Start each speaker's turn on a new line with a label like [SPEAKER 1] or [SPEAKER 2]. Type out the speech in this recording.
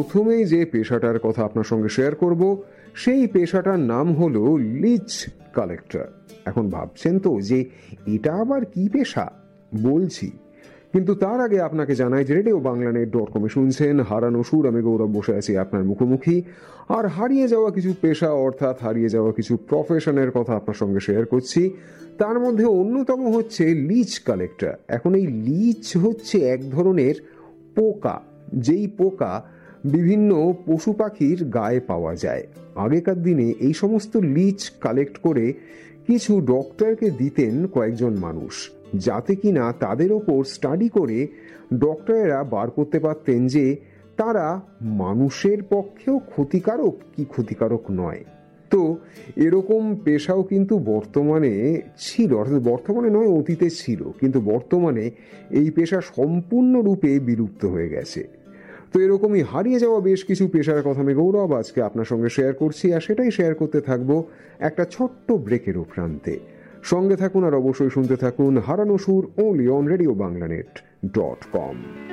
[SPEAKER 1] প্রথমেই যে পেশাটার কথা আপনার সঙ্গে শেয়ার করব সেই পেশাটার নাম হলো লিচ কালেক্টর। এখন ভাবছেন তো যে এটা আবার কি পেশা, বলছি। কিন্তু তার আগে আপনাকে জানাই যে RadioBanglaNet.com শুনছেন হারানো সুর, আমি গৌরব বসে আছি আপনার মুখোমুখি। আর হারিয়ে যাওয়া কিছু পেশা অর্থাৎ হারিয়ে যাওয়া কিছু প্রফেশনের কথা আপনার সঙ্গে শেয়ার করছি। তার মধ্যে অন্যতম হচ্ছে লিচ কালেক্টর। এখন এই লিচ হচ্ছে এক ধরনের পোকা, যেই পোকা বিভিন্ন পশু পাখির গায়ে পাওয়া যায়। আগেকার দিনে এই সমস্ত লিচ কালেক্ট করে কিছু ডক্টরকে দিতেন কয়েকজন মানুষ, যাতে কিনা তাদের ওপর স্টাডি করে ডক্টরেরা বার করতে পারতেন যে তারা মানুষের পক্ষেও ক্ষতিকারক কি ক্ষতিকারক নয়। তো এরকম পেশাও কিন্তু বর্তমানে ছিল, অর্থাৎ বর্তমানে নয় অতীতে ছিল, কিন্তু বর্তমানে এই পেশা সম্পূর্ণরূপে বিলুপ্ত হয়ে গেছে। তো এরকমই হারিয়ে যাওয়া বেশ কিছু পেশার কথা আমি গৌরব আজকে আপনার সঙ্গে শেয়ার করছি, আর সেটাই শেয়ার করতে থাকবো একটা ছোট্ট ব্রেকেরও প্রান্তে। সঙ্গে থাকুন আর অবশ্যই শুনতে থাকুন হারানো সুর, only on RadioBanglaNet.com।